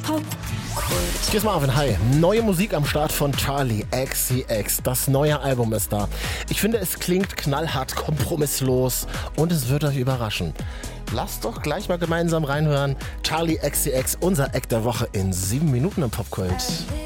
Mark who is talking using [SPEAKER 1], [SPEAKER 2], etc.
[SPEAKER 1] Popkult.
[SPEAKER 2] Hier ist Marvin, hi. Neue Musik am Start von Charli XCX. Das neue Album ist da. Ich finde, es klingt knallhart kompromisslos und es wird euch überraschen. Lasst doch gleich mal gemeinsam reinhören. Charli XCX, unser Act der Woche in 7 Minuten im Popkult.